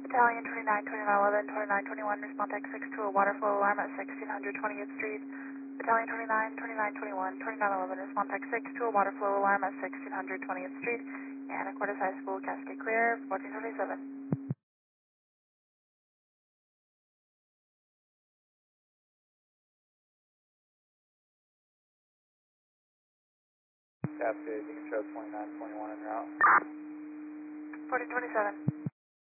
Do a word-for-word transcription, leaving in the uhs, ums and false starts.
Battalion twenty-nine, twenty-nine eleven, twenty-nine twenty-one, respond text six to a water flow alarm at sixteen hundred twentieth Street. Battalion twenty-nine, twenty-nine twenty-one, twenty-nine eleven, respond text six to a water flow alarm at sixteen hundred twentieth Street. Anacortes High School, Cascade Clear, fourteen twenty-seven. Cascade, you can show twenty-nine twenty-one en route. fourteen twenty-seven.